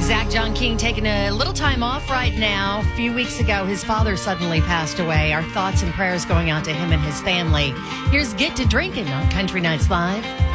Zach John King taking a little time off right now. A few weeks ago, his father suddenly passed away. Our thoughts and prayers going out to him and his family. Here's Get to Drinking on Country Nights Live.